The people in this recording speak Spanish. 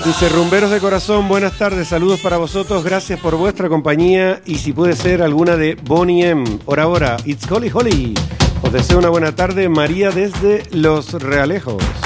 Dice, rumberos de corazón, buenas tardes, saludos para vosotros, gracias por vuestra compañía y si puede ser alguna de Boney M. Ora ora, it's Holly Holly. Os deseo una buena tarde, María desde Los Realejos.